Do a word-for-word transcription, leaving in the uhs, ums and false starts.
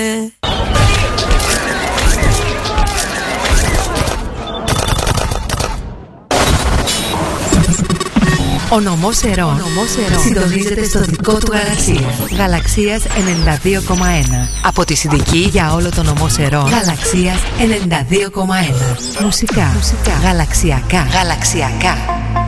Ο νομός Ερών συντονίζεται στο δικό του γαλαξία. Γαλαξίας ενενήντα δύο κόμμα ένα. Από τη Συνδική για όλο το νομό Ερών. Γαλαξίας ενενήντα δύο κόμμα ένα. Μουσικά. Μουσικά. Γαλαξιακά. Γαλαξιακά.